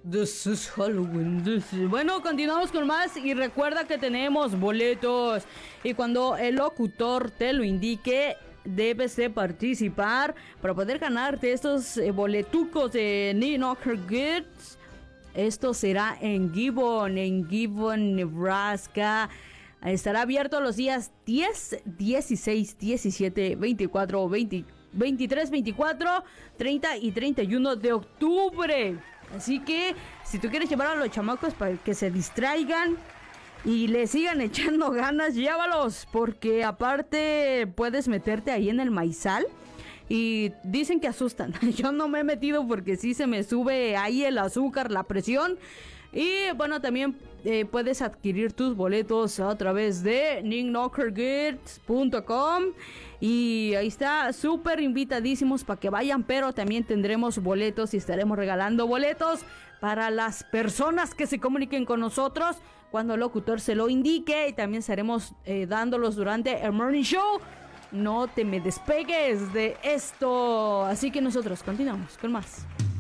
This is Halloween. Bueno, continuamos con más y recuerda que tenemos boletos. Y cuando el locutor te lo indique, debes de participar para poder ganarte estos boletucos de Nick Knocker Goods. Esto será en Gibbon, Nebraska. Estará abierto los días 10, 16, 17, 24, 23, 24, 30 y 31 de octubre. Así que si tú quieres llevar a los chamacos para que se distraigan y le sigan echando ganas, llévalos, porque aparte puedes meterte ahí en el maizal y dicen que asustan. Yo no me he metido porque sí se me sube ahí el azúcar, la presión. Y bueno, también puedes adquirir tus boletos a través de nickknockergoods.com. Y ahí está, súper invitadísimos para que vayan. Pero también tendremos boletos y estaremos regalando boletos para las personas que se comuniquen con nosotros cuando el locutor se lo indique. Y también estaremos dándolos durante el Morning Show. No te me despegues de esto. Así que nosotros continuamos con más.